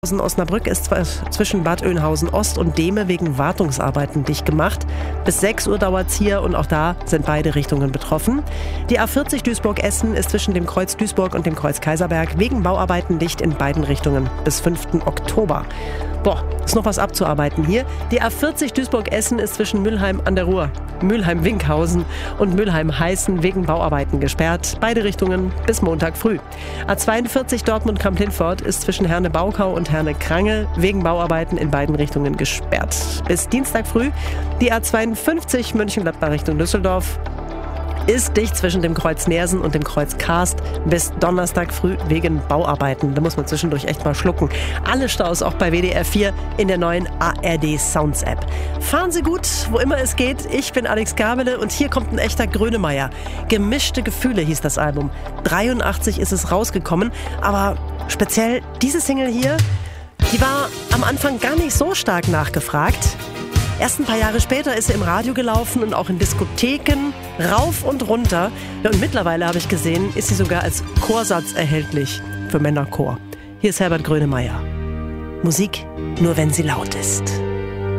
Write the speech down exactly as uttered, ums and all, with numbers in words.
Osnabrück ist zwischen Bad Oeynhausen Ost und Dehme wegen Wartungsarbeiten dicht gemacht. Bis sechs Uhr dauert es hier und auch da sind beide Richtungen betroffen. Die A vierzig Duisburg-Essen ist zwischen dem Kreuz Duisburg und dem Kreuz Kaiserberg wegen Bauarbeiten dicht in beiden Richtungen bis fünften Oktober. Boah, ist noch was abzuarbeiten hier. Die A vierzig Duisburg-Essen ist zwischen Mülheim an der Ruhr, Mülheim-Winkhausen und Mülheim-Heißen wegen Bauarbeiten gesperrt. Beide Richtungen bis Montag früh. A zweiundvierzig Dortmund-Kamp-Lintfort ist zwischen Herne-Baukau und Herne-Krange wegen Bauarbeiten in beiden Richtungen gesperrt. Bis Dienstag früh. Die A zweiundfünfzig Mönchengladbach Richtung Düsseldorf ist dicht zwischen dem Kreuz Neersen und dem Kreuz Karst bis Donnerstag früh wegen Bauarbeiten. Da muss man zwischendurch echt mal schlucken. Alle Staus auch bei W D R vier in der neuen A R D Sounds App. Fahren Sie gut, wo immer es geht. Ich bin Alex Gabele und hier kommt ein echter Grönemeyer. Gemischte Gefühle hieß das Album. dreiundachtzig ist es rausgekommen, aber speziell diese Single hier, die war am Anfang gar nicht so stark nachgefragt. Erst ein paar Jahre später ist sie im Radio gelaufen und auch in Diskotheken, rauf und runter. Ja, und mittlerweile habe ich gesehen, ist sie sogar als Chorsatz erhältlich für Männerchor. Hier ist Herbert Grönemeyer. Musik nur wenn sie laut ist.